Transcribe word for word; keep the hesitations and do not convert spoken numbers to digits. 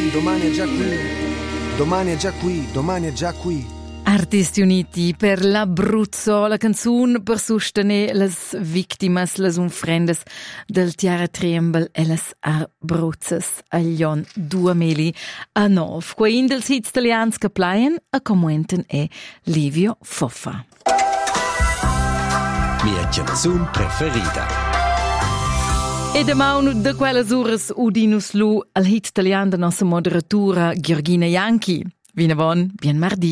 qui, domani è già qui, domani è già qui, domani è già qui. Artisti Uniti per l'Abruzzo, la canzone per sostenere le vittime, le unfrendes del terratremble e le Abruzzes agli anni duemilanove. Quei dels hits italians che plaien a commenten è Livio Foffa. Mia canzone preferita. E da mano da quelle ore udinus lu al hit italiano della nostra moderatura Georgina Janchi. Vina bon, bien mardi.